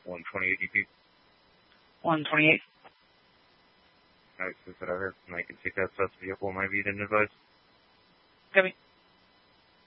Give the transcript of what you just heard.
128 DP. 128. Alright, so that's what I heard. And I can take that sus vehicle, my beat and advice. Copy.